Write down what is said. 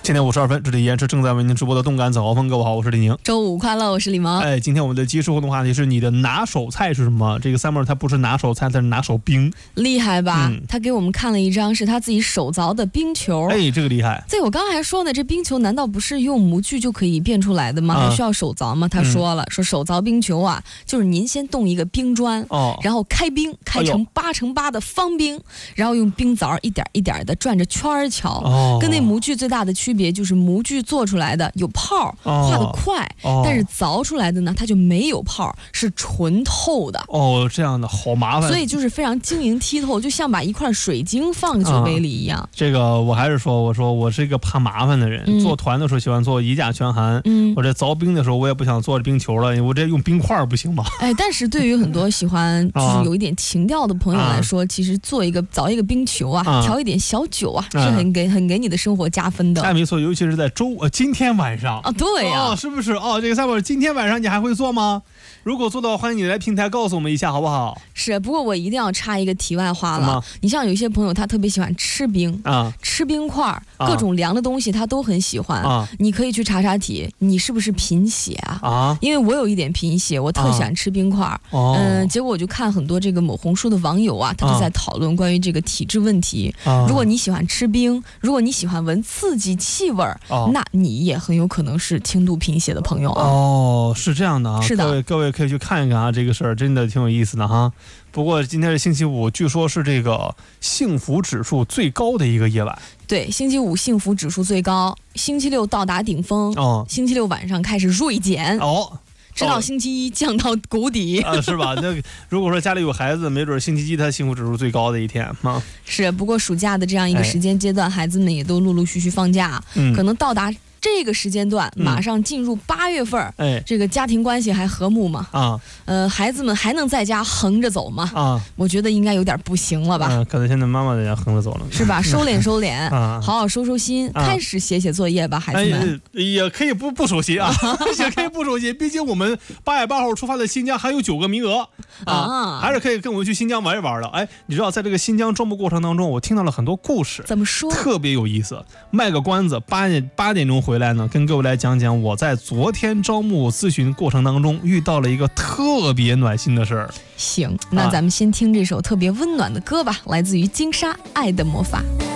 现在52分，这里依然是正在为您直播的动感早高峰。各位好，我是李宁。 周五快乐，我是李萌。 今天我们的即时互动话题是你的拿手菜是什么？这个 Summer 他不是拿手菜，他是拿手冰， 厉害吧？他给我们看了一张是他自己手凿的冰球。 这个厉害。 这我刚刚还说呢，这冰球难道不是用模具就可以变出来的吗？还需要手凿吗？他说了，说手凿冰球啊，就是您先动一个冰砖，然后开冰，开成8×8的方冰，然后用冰凿一点一点的转着圈儿敲。跟那模具最大的区别就是模具做出来的有泡，画得快，但是凿出来的呢，它就没有泡，是纯透的。 这样的好麻烦。 所以就是非常晶莹剔透，就像把一块水晶放酒杯里一样。 这个我还是说，我是一个怕麻烦的人。做团的时候喜欢做以假全寒，我这凿冰的时候我也不想做冰球了，我这用冰块不行吗？ 但是对于很多喜欢就是有一点情调的朋友来说，其实凿一个冰球啊，调一点小酒啊，是很给你的生活加分的。 没错，尤其是在今天晚上啊， 对呀， 是不是？这个Summer今天晚上你还会做吗？如果做的话，欢迎你来平台告诉我们一下，好不好？ 是，不过我一定要插一个题外话了。你像有一些朋友，他特别喜欢吃冰吃冰块，各种凉的东西他都很喜欢。你可以去查查题，你是不是贫血啊？因为我有一点贫血，我特喜欢吃冰块。结果我就看很多这个某红书的网友啊，他就在讨论关于这个体质问题。如果你喜欢吃冰，如果你喜欢闻刺激气味，那你也很有可能是轻度贫血的朋友啊。 是这样的啊。 是的， 各位可以去看一看啊，这个事儿真的挺有意思的哈。不过今天是星期五，据说是这个幸福指数最高的一个夜晚。 对，星期五幸福指数最高，星期六到达顶峰，星期六晚上开始锐减。直到星期一降到谷底是吧？那如果说家里有孩子，没准星期一他幸福指数最高的一天嘛。 是，不过暑假的这样一个时间阶段，孩子们也都陆陆续续放假，可能到达这个时间段，马上进入8月份，这个家庭关系还和睦吗？孩子们还能在家横着走吗？我觉得应该有点不行了吧。 可能现在妈妈在家横着走了， 是吧？收敛收敛，好好收收心，开始写作业吧，孩子们。 也可以不收心啊，也可以不收心，毕竟我们8月8号出发的新疆还有9个名额还是可以跟我们去新疆玩一玩的。你知道在这个新疆招募过程当中，我听到了很多故事， 怎么说？ 特别有意思。卖个关子，8点钟回来呢，跟各位来讲讲我在昨天招募咨询过程当中遇到了一个特别暖心的事儿。 行，那咱们先听这首特别温暖的歌吧，来自于金莎《爱的魔法》。